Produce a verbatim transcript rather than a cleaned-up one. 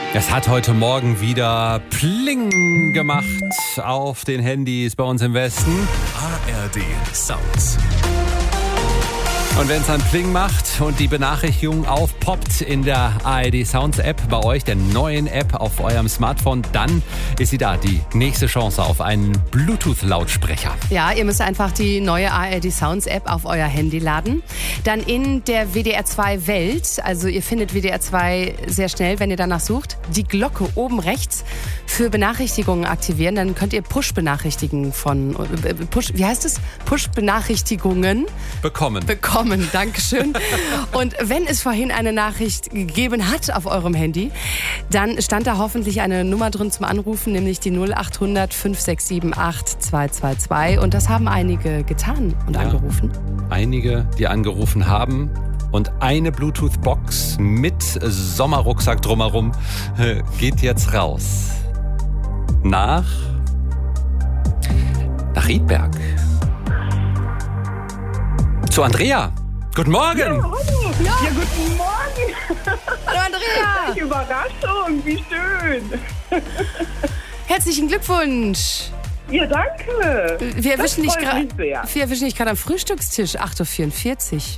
Es hat heute Morgen wieder Pling gemacht auf den Handys bei uns im Westen. A R D Sounds. Und wenn es dann Pling macht und die Benachrichtigung aufpoppt in der A R D Sounds App bei euch, der neuen App auf eurem Smartphone, dann ist sie da, die nächste Chance auf einen Bluetooth-Lautsprecher. Ja, ihr müsst einfach die neue A R D Sounds App auf euer Handy laden. Dann in der W D R zwei Welt, also ihr findet W D R zwei sehr schnell, wenn ihr danach sucht, die Glocke oben rechts für Benachrichtigungen aktivieren. Dann könnt ihr Push-Benachrichtigungen von, Push, wie heißt es? Push-Benachrichtigungen Bekommen. Bekommen. Dankeschön. Und wenn es vorhin eine Nachricht gegeben hat auf eurem Handy, dann stand da hoffentlich eine Nummer drin zum Anrufen, nämlich die null acht hundert fünf sechs sieben acht zwei zwei zwei. Und das haben einige getan und Ja. angerufen. Einige, die angerufen haben. Und eine Bluetooth-Box mit Sommerrucksack drumherum äh, geht jetzt raus. Nach, nach Riedberg. Zu Andrea. Guten Morgen. Hallo. Ja. ja, guten Morgen. Hallo Andrea. Welche Überraschung, wie schön. Herzlichen Glückwunsch. Ja, danke. Wir Das erwischen dich freut gra- mich sehr. wir erwischen dich gerade am Frühstückstisch, acht Uhr vierundvierzig.